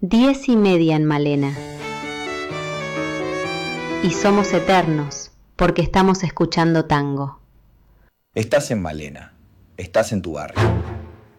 10:30 en Malena. Y somos eternos, porque estamos escuchando tango. Estás en Malena, estás en tu barrio.